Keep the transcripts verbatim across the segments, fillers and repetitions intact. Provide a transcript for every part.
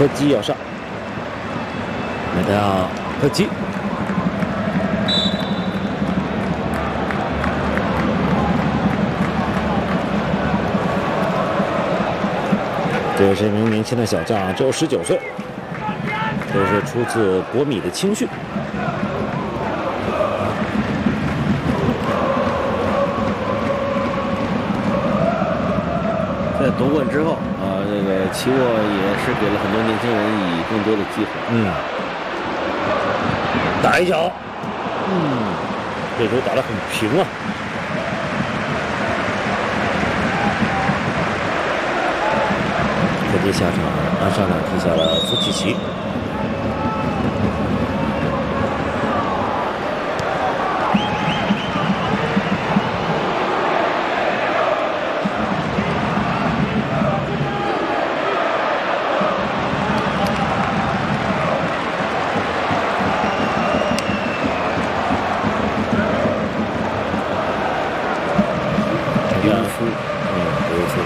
柯基要上，来到柯基。 这是一名年轻的小将，只有十九岁，这是出自国米的青训。 在夺冠之后啊，这个齐沃也是给了很多年轻人以更多的机会。 嗯，打一脚，嗯，这球打得很平啊。 柯基下场，啊，上场踢下了夫契奇。 丢出， 嗯，丢出。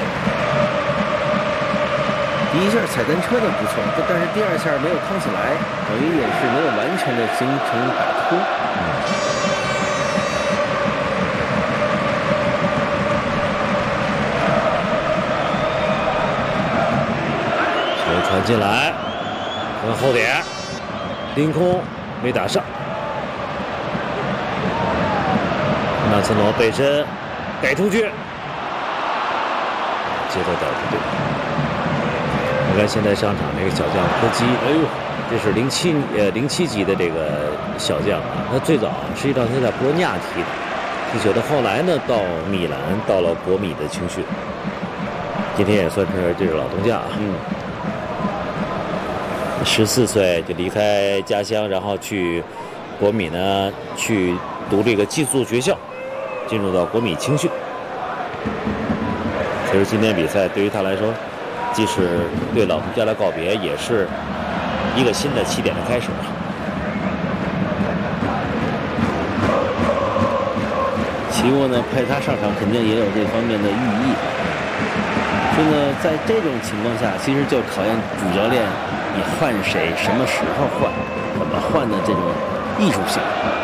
第一下踩单车的不错，但是第二下没有趟起来，等于也是没有完全的形成打突。嗯、 球传进来，跟后点，凌空没打上。纳茨罗背身改出去，节奏带不对。 你看现在上场这个小将柯基，哎呦，这是零七呃零七级的这个小将啊。他最早实际上是在博尼亚踢的，踢球的。后来呢，到米兰，到了国米的青训。今天也算是这个老东家啊。嗯。十四岁就离开家乡，然后去国米呢去读这个寄宿学校，进入到国米青训。其实今天比赛对于他来说。 既是对老东家的告别，也是一个新的起点的开始吧。 齐沃呢派他上场，肯定也有这方面的寓意。所以呢，在这种情况下，其实就考验主教练你换谁、什么时候换、怎么换的这种艺术性。